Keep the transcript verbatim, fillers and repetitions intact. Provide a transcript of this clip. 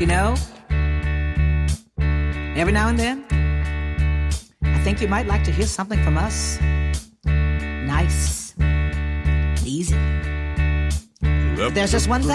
You know, every now and then, I think you might like to hear something from us. Nice, easy. But there's just one thing.